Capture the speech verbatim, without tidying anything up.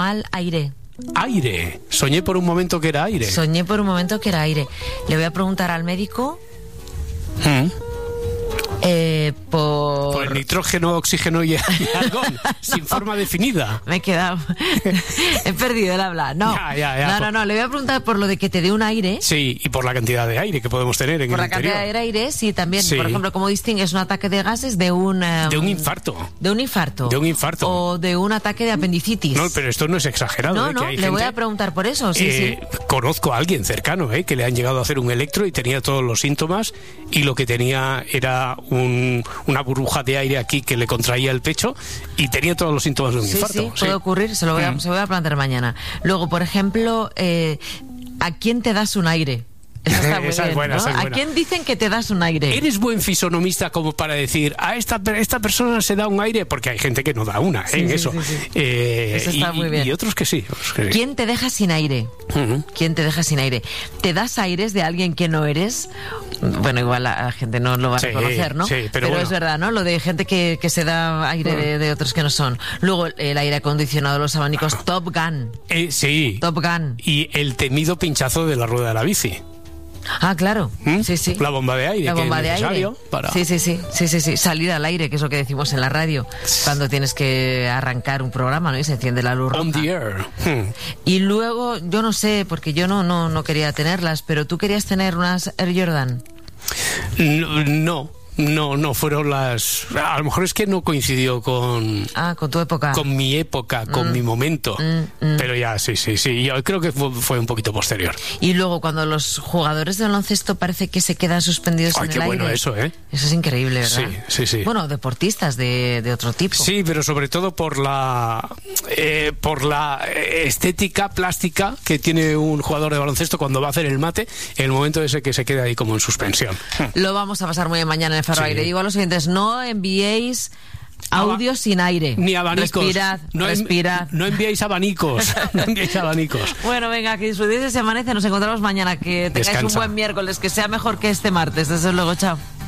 mal aire. Aire. Soñé por un momento que era aire. Soñé por un momento que era aire. Le voy a preguntar al médico. ¿Mm? Eh, por... por el nitrógeno, oxígeno y argón, sin no, forma definida. Me he quedado. He perdido el habla. No, ya, ya, ya, no, por... no, no. Le voy a preguntar por lo de que te dé un aire. Sí, y por la cantidad de aire que podemos tener en por el la interior. Por la cantidad de aire, sí, también. Sí. Por ejemplo, ¿cómo distingues un ataque de gases de un... Um, de un infarto. De un infarto. De un infarto. O de un ataque de apendicitis. No, pero esto no es exagerado. No, ¿eh? no, que hay le gente, voy a preguntar por eso, sí, eh, sí. Conozco a alguien cercano, ¿eh? que le han llegado a hacer un electro y tenía todos los síntomas y lo que tenía era un... una burbuja de aire aquí que le contraía el pecho y tenía todos los síntomas de un sí, infarto. Sí, puede sí. ocurrir, se lo voy a, mm. se lo voy a plantear mañana. Luego, por ejemplo, eh, ¿a quién te das un aire? Esa está muy esa bien, es buena, ¿no? esa es ¿A buena. quién dicen que te das un aire? ¿Eres buen fisonomista como para decir a esta, esta persona se da un aire? Porque hay gente que no da una, ¿eh? Sí, en sí, eso. Sí, sí. Eh, eso está y, muy bien. Y otros que sí. Que... ¿Quién te deja sin aire? Uh-huh. ¿Quién te deja sin aire? ¿Te das aires de alguien que no eres? Bueno, igual la, la gente no lo va a sí, reconocer, ¿no? Sí, pero pero bueno. Es verdad, ¿no? Lo de gente que, que se da aire uh-huh. de, de otros que no son. Luego, el aire acondicionado, los abanicos, uh-huh. Top Gun. Eh, sí. Top Gun. Y el temido pinchazo de la rueda de la bici. Ah, claro. ¿Mm? Sí, sí. La bomba de aire. La bomba que de es aire. Para... Sí, sí, sí, sí, sí, sí. Salir al aire, que es lo que decimos en la radio, cuando tienes que arrancar un programa, ¿no? Y se enciende la luz roja. On the air. Hmm. Y luego, yo no sé, porque yo no, no, no quería tenerlas, pero tú querías tener unas Air Jordan. No, no. No, no fueron las... A lo mejor es que no coincidió con... Ah, con tu época. Con mi época, con mm. mi momento. Mm, mm. Pero ya, sí, sí, sí. Yo creo que fue, fue un poquito posterior. Y luego, cuando los jugadores de baloncesto parece que se quedan suspendidos Ay, en qué el bueno aire. eso, ¿eh? Eso es increíble, ¿verdad? Sí, sí, sí. Bueno, deportistas de, de otro tipo. Sí, pero sobre todo por la... Eh, por la estética plástica que tiene un jugador de baloncesto cuando va a hacer el mate, en el momento ese que se queda ahí como en suspensión. Lo vamos a pasar muy bien mañana en el Faro Sí. Aire. Digo a los oyentes, no enviéis audios sin aire. Ni abanicos. Respirad, no respirad. En, no enviéis abanicos. No enviéis abanicos. Bueno, venga, que disfrutéis de ese amanece. Nos encontramos mañana. Que tengáis Descansa. un buen miércoles. Que sea mejor que este martes. Desde luego, chao.